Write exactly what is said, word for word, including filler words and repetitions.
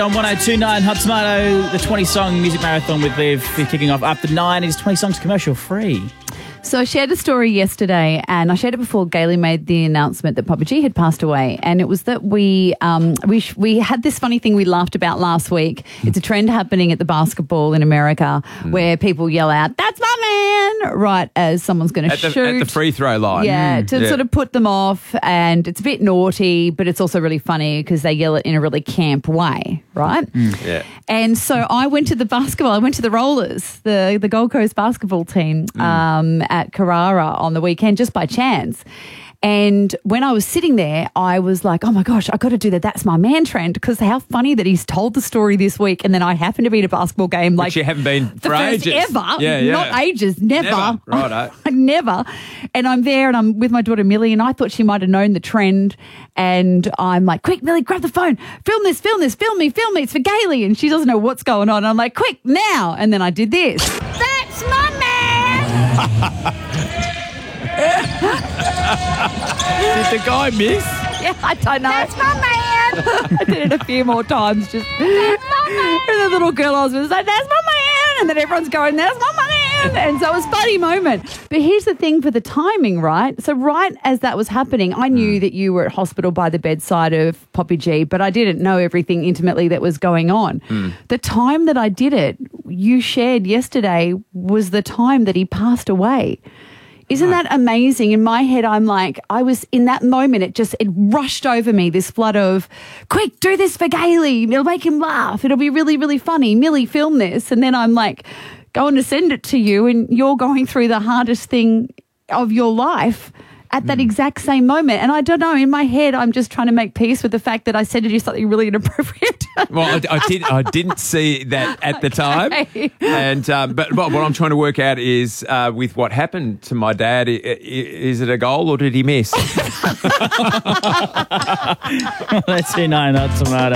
On one oh two point nine Hot Tomato, the twenty-song music marathon with Liv kicking off after nine. It is twenty songs commercial free. So I shared a story yesterday, and I shared it before Gailey made the announcement that Papa G had passed away. And it was that we um, we sh- we had this funny thing we laughed about last week. It's a trend happening at the basketball in America mm. where people yell out, "That's my man!" right as someone's going to shoot. At the free throw line. Yeah, mm. to yeah. sort of put them off. And it's a bit naughty, but it's also really funny because they yell it in a really camp way, right? Mm. Yeah. And so I went to the basketball. I went to the Rollers, the, the Gold Coast basketball team. Mm. Um, at Carrara on the weekend just by chance. And when I was sitting there, I was like, oh my gosh, I got to do that. That's my man trend, because how funny that he's told the story this week and then I happen to be at a basketball game like Which you haven't been the for first ages. ever. Yeah, yeah. Not ages, never. Never. Righto. Never. And I'm there and I'm with my daughter Millie, and I thought she might have known the trend. And I'm like, quick, Millie, grab the phone. Film this, film this, film me, film me. It's for Gailey. And she doesn't know what's going on. And I'm like, quick, now. And then I did this. That's my man. Did the guy miss? Yeah, I don't know. That's my man. I did it a few more times. Just that's my man. And the little girl I was with was like, that's my man. And then everyone's going, that's my man. And so it was a funny moment. But here's the thing for the timing, right? So right as that was happening, I knew that you were at hospital by the bedside of Poppy G, but I didn't know everything intimately that was going on. Mm. The time that I did it, you shared yesterday, was the time that he passed away. Isn't that amazing? In my head, I'm like, I was in that moment, it just, it rushed over me, this flood of, quick, do this for Gailey. It'll make him laugh. It'll be really, really funny. Millie, film this. And then I'm like, going to send it to you, and you're going through the hardest thing of your life at that mm. exact same moment. And I don't know, in my head, I'm just trying to make peace with the fact that I said to you something really inappropriate. Well, I, I, did, I didn't see that at the time. Okay. And um, but, but what I'm trying to work out is, uh, with what happened to my dad, i- i- is it a goal or did he miss? Let's see nine Hot Tomato.